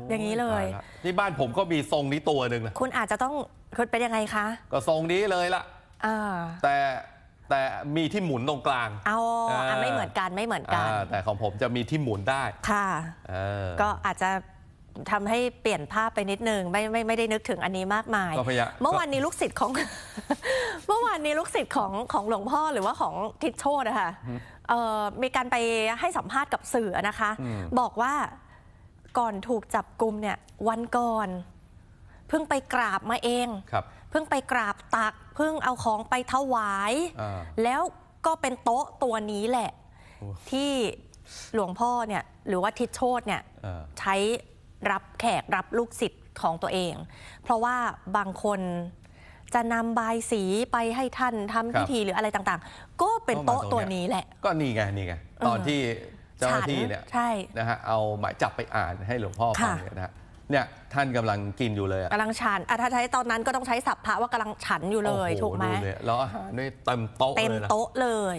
อย่างนี้เลยที่บ้านผมก็มีทรงนี้ตัวหนึ่งนะคุณอาจจะต้องคุณเป็นยังไงคะก็ทรงนี้เลยล่ะแต่มีที่หมุนตรงกลางไม่เหมือนกันแต่ของผมจะมีที่หมุนได้ค่ะก็อาจจะทำให้เปลี่ยนภาพไปนิดนึงไม่ได้นึกถึงอันนี้มากมายเมื่อวานนี้ลูกศิษย์ของเมื่อวานนี้ลูกศิษย์ของหลวงพ่อหรือว่าของทิศโชตินะคะมีการไปให้สัมภาษณ์กับสื่อนะคะบอกว่าก่อนถูกจับกุมเนี่ยวันก่อนเพิ่งไปกราบมาเองเพิ่งไปกราบตักเพิ่งเอาของไปถวายแล้วก็เป็นโต๊ะตัวนี้แหละที่หลวงพ่อเนี่ยหรือว่าทิศโชติเนี่ยใช้รับแขกรับลูกศิษย์ของตัวเองเพราะว่าบางคนจะนำบายสีไปให้ท่านทำพิธีหรืออะไรต่างๆก็เป็นโต๊ะตัวนี้แหละก็นี่ไงตอนที่เจ้าหน้าที่เนี่ยนะฮะเอาหมายจับไปอ่านให้หลวงพ่อฟังเนี่ยท่านกำลังกินอยู่เลยกำลังฉันถ้าใช้ตอนนั้นก็ต้องใช้ศัพท์พระว่ากำลังฉันอยู่เลยถูกไหมแล้วอาหารด้วยเต็มโต๊ะเลยนะเต็มโต๊ะเลย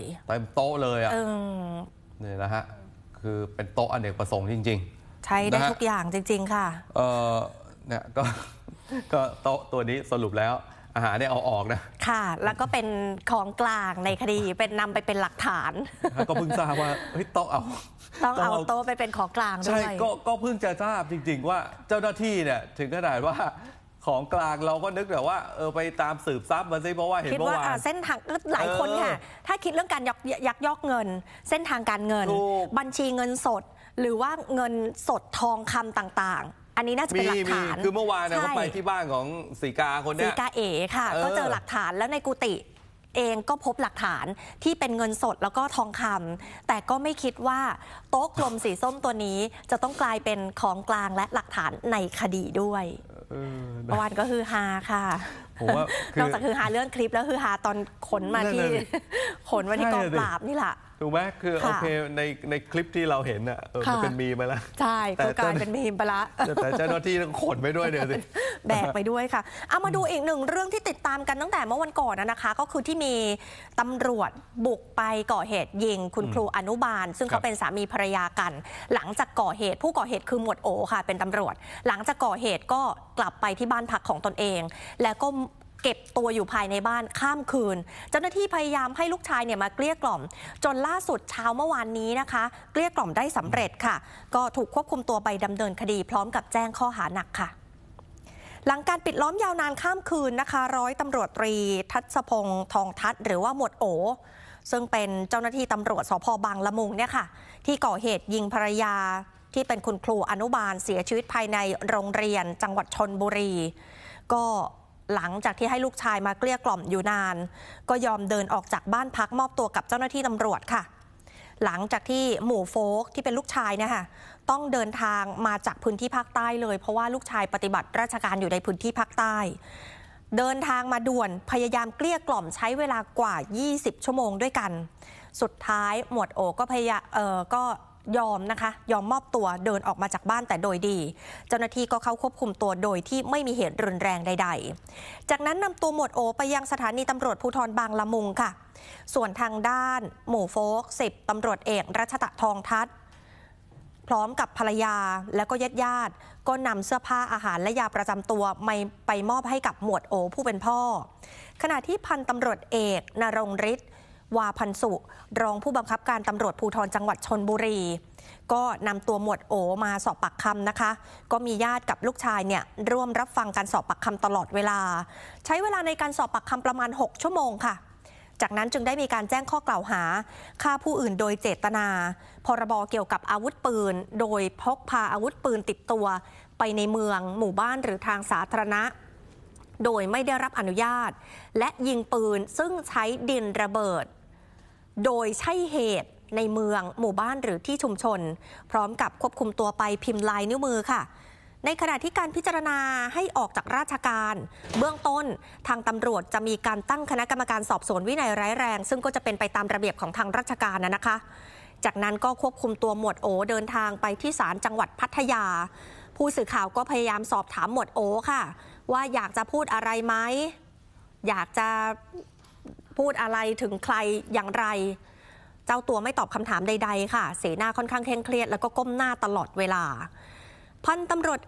นี่นะฮะคือเป็นโต๊ะอเนกประสงค์จริงๆใช้ได้ทุกอย่างจริงๆค่ะเนี่ยก็โต๊ะตัวนี้สรุปแล้วอาหารเนี่ยเอาออกนะค่ะแล้วก็เป็นของกลางในคดีเป็นนำไปเป็นหลักฐานก็เพิ่งทราบว่าต้องเอาโต๊ะไปเป็นของกลางด้วยใช่ก็เพิ่งจะทราบจริงๆว่าเจ้าหน้าที่เนี่ยถึงขนาดว่าของกลางเราก็นึกแบบว่าไปตามสืบทรัพย์มาสิเพราะว่าเห็นเมื่อวานเส้นทางหลายคนค่ะถ้าคิดเรื่องการยักยอกเงินเส้นทางการเงินบัญชีเงินสดหรือว่าเงินสดทองคำต่างๆอันนี้น่าจะเป็นหลักฐานคือเมื่อวานเขาไปที่บ้านของศรีกาคนเนี้ยศรีกาเอ๋ค่ะก็เจอหลักฐานแล้วในกุฏิเองก็พบหลักฐานที่เป็นเงินสดแล้วก็ทองคำแต่ก็ไม่คิดว่าโต๊ะกลมสีส้มตัวนี้จะต้องกลายเป็นของกลางและหลักฐานในคดีด้วยเมื่อวานก็คือฮาค่ะนอกจากคือฮาเรื่องคลิปแล้วคือฮาตอนขนมาที่กองปราบนี่แหละถูกไหมคือโอเคในคลิปที่เราเห็นมันเป็นมีมาแล้วใช่ก็กลายเป็นมีมไปละแต่เจ้าหน้าที่ต้องขนไปด้วยเดี๋ยวสิแบกไปด้วยค่ะเอามาดูอีกหนึ่งเรื่องที่ติดตามกันตั้งแต่เมื่อวันก่อนนะคะก็คือที่มีตำรวจบุกไปก่อเหตุยิงคุณครูอนุบาลซึ่งเขาเป็นสามีภรรยากันหลังจากก่อเหตุผู้ก่อเหตุคือหมวดโอค่ะเป็นตำรวจหลังจากก่อเหตุก็กลับไปที่บ้านพักของตนเองแล้วก็เก็บตัวอยู่ภายในบ้านข้ามคืนเจ้าหน้าที่พยายามให้ลูกชายเนี่ยมาเกลี้ยกล่อมจนล่าสุดเช้าเมื่อวานนี้นะคะเกลี้ยกล่อมได้สำเร็จค่ะก็ถูกควบคุมตัวไปดำเนินคดีพร้อมกับแจ้งข้อหาหนักค่ะหลังการปิดล้อมยาวนานข้ามคืนนะคะร้อยตำรวจตรีทัศพงษ์ทองทัศน์หรือว่าหมวดโอซึ่งเป็นเจ้าหน้าที่ตำรวจสภ.บางละมุงเนี่ยค่ะที่ก่อเหตุยิงภรรยาที่เป็นคุณครูอนุบาลเสียชีวิตภายในโรงเรียนจังหวัดชลบุรีก็หลังจากที่ให้ลูกชายมาเกลี้ยกล่อมอยู่นานก็ยอมเดินออกจากบ้านพักมอบตัวกับเจ้าหน้าที่ตำรวจค่ะหลังจากที่หมู่โฟกที่เป็นลูกชายเนี่ยค่ะต้องเดินทางมาจากพื้นที่ภาคใต้เลยเพราะว่าลูกชายปฏิบัติราชการอยู่ในพื้นที่ภาคใต้เดินทางมาด่วนพยายามเกลี้ยกล่อมใช้เวลากว่า20ชั่วโมงด้วยกันสุดท้ายหมวดโอก็ก็ยอมมอบตัวเดินออกมาจากบ้านแต่โดยดีเจ้าหน้าที่ก็เข้าควบคุมตัวโดยที่ไม่มีเหตุรุนแรงใดๆจากนั้นนำตัวหมวดโอไปยังสถานีตำรวจภูธรบางละมุงค่ะส่วนทางด้านหมู่โฟก10ตำรวจเอกรัชตะทองทัศน์พร้อมกับภรรยาและก็ญาติๆก็นำเสื้อผ้าอาหารและยาประจำตัวไปมอบให้กับหมวดโอผู้เป็นพ่อขณะที่พันตำรวจเอกณรงค์ฤทธิ์วาพันสุรองผู้บังคับการตำรวจภูธรจังหวัดชลบุรีก็นำตัวหมวดโอมาสอบปากคำนะคะก็มีญาติกับลูกชายเนี่ยร่วมรับฟังการสอบปากคำตลอดเวลาใช้เวลาในการสอบปากคำประมาณ6ชั่วโมงค่ะจากนั้นจึงได้มีการแจ้งข้อกล่าวหาฆ่าผู้อื่นโดยเจตนาพรบเกี่ยวกับอาวุธปืนโดยพกพาอาวุธปืนติดตัวไปในเมืองหมู่บ้านหรือทางสาธารณะโดยไม่ได้รับอนุญาตและยิงปืนซึ่งใช้ดินระเบิดโดยใช่เหตุในเมืองหมู่บ้านหรือที่ชุมชนพร้อมกับควบคุมตัวไปพิมพ์ลายนิ้วมือค่ะในขณะที่การพิจารณาให้ออกจากราชการเบื้องต้นทางตำรวจจะมีการตั้งคณะกรรมการสอบสวนวินัยร้ายแรงซึ่งก็จะเป็นไปตามระเบียบของทางราชการนะคะจากนั้นก็ควบคุมตัวหมวดโอเดินทางไปที่ศาลจังหวัดพัทยาผู้สื่อข่าวก็พยายามสอบถามหมวดโอค่ะว่าอยากจะพูดอะไรไหมอยากจะพูดอะไรถึงใครอย่างไรเจ้าตัวไม่ตอบคำถามใดๆค่ะสีหน้าค่อนข้างเคร่งเครียดแล้วก็ก้มหน้าตลอดเวลาพันตำรวจ